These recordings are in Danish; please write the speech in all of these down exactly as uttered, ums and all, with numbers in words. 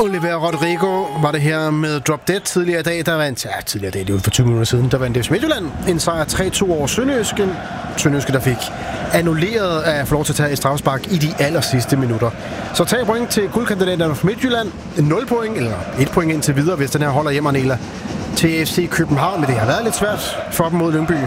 Oliver Rodrigo var det her med Drop Dead tidligere i dag. Der vandt, ja, tidligere i dag, det er jo for tyve minutter siden, der vandt F C Midtjylland en sejr tre to over Sønderjyske. Sønderjyske, der fik annulleret at få lov til at tage et straffespark i de aller sidste minutter. Så tre point til guldkandidaterne for Midtjylland. nul point, eller et point indtil videre, hvis den her holder hjem og næler til F C København. Men det har været lidt svært for dem mod Lyngby.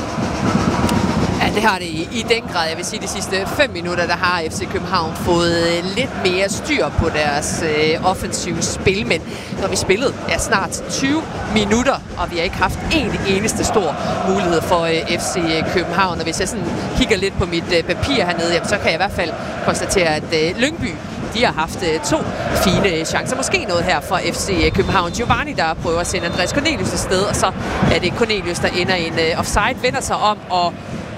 Ja, det har det i, i den grad. Jeg vil sige, de sidste fem minutter, der har F C København fået lidt mere styr på deres øh, offensive spil. Men når vi spillede ja, snart tyve minutter, og vi har ikke haft en eneste stor mulighed for øh, F C København. Og hvis jeg sådan kigger lidt på mit øh, papir hernede, jamen, så kan jeg i hvert fald konstatere, at øh, Lyngby, de har haft øh, to fine chancer. Måske noget her for F C København. Giovanni, der prøver at sende Andreas Cornelius afsted, og så er det Cornelius, der ender i en øh, offside, vender sig om og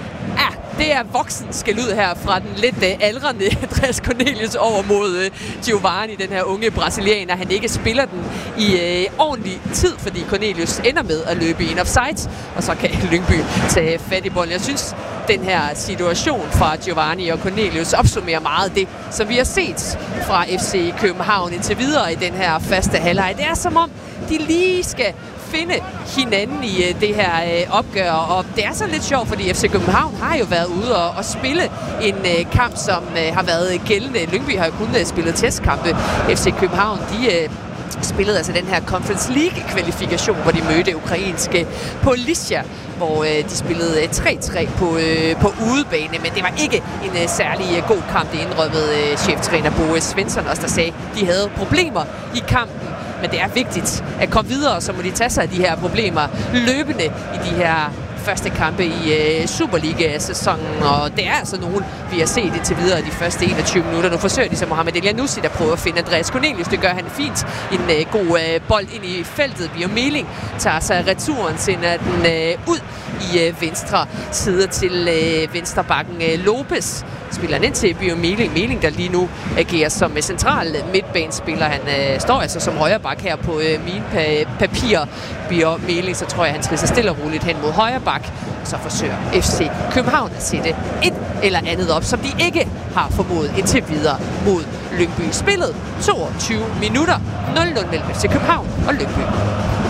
ja, det er voksen skal ud her fra den lidt uh, aldrende Andreas Cornelius over mod uh, Giovanni, den her unge brasilianer. Han ikke spiller den i uh, ordentlig tid, fordi Cornelius ender med at løbe i en offside, og så kan Lyngby tage fat i bolden. Jeg synes, den her situation fra Giovanni og Cornelius opsummerer meget det, som vi har set fra F C København indtil videre i den her faste halvleg. Det er som om, de lige skal finde hinanden i uh, det her uh, opgør, og det er så lidt sjovt, fordi F C København har jo været ude og, og spille en uh, kamp, som uh, har været gældende. Lyngby har jo kun uh, spillet testkampe. F C København, de uh, spillede altså den her Conference League-kvalifikation, hvor de mødte ukrainske Polisia, hvor øh, de spillede øh, tre tre på, øh, på udebane, men det var ikke en øh, særlig øh, god kamp. Det indrømmede øh, cheftræner Bo Svensson også, der sagde, at de havde problemer i kampen. Men det er vigtigt at komme videre, så må de tage sig af de her problemer løbende i de her første kampe i øh, Superliga-sæsonen, og det er altså nogen, vi har set indtil videre de første enogtyve minutter. Nu forsøger de så Mohamed Elyounoussi, der prøver at finde Andreas Cornelius. Det gør han fint. En øh, god øh, bold ind i feltet. Bio Meling tager sig returen, sender den øh, ud i øh, venstre side til øh, venstrebakken øh, Lopez. Spiller han ind til Bio Meling. Meling, der lige nu agerer som central midtbanespiller. Han øh, står altså som højre bak her på øh, mine pa- papirer. Bio Meling, så tror jeg, han trisser stille og roligt hen mod højre bak. Så forsøger F C København at sætte et eller andet op, som de ikke har formået indtil videre mod Lyngby. Spillet toogtyve minutter, nul nul mellem F C København og Lyngby.